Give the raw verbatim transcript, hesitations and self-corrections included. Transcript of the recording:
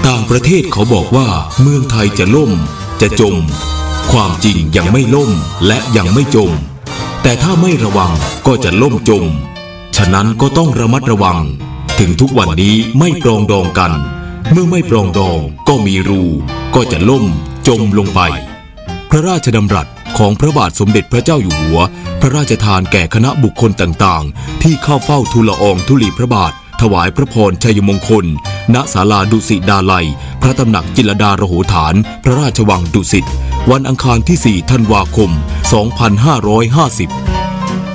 ต่างประเทศเขาบอกว่าเมืองไทยจะล่มจะจมความจริงยังไม่ล่มและยังไม่จมแต่ถ้าไม่ระวังก็จะล่มจมฉะนั้นก็ต้องระมัดระวังถึงทุกวันนี้ไม่ปรองดองกันเมื่อไม่ปรองดองก็มีรูก็จะล่มจมลงไปพระราชดำรัสของพระบาทสมเด็จพระเจ้าอยู่หัวพระราชทานแก่คณะบุคคลต่างๆที่เข้าเฝ้าทูลละอองธุลีพระบาทถวายพระพรชัยมงคลณศาลาดุสิตดาลัยพระตำหนักจิตรลดาโรโหฐานพระราชวังดุสิตวันอังคารที่สี่ธันวาคมสองพันห้าร้อยห้าสิบ